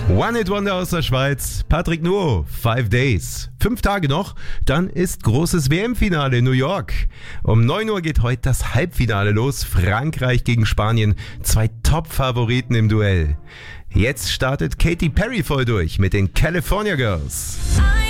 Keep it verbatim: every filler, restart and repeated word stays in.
One Hit Wonder aus der Schweiz, Patrick Nuo, Five Days. Fünf Tage noch, dann ist großes W M-Finale in New York. Um neun Uhr geht heute das Halbfinale los, Frankreich gegen Spanien, zwei Top-Favoriten im Duell. Jetzt startet Katy Perry voll durch mit den California Girls.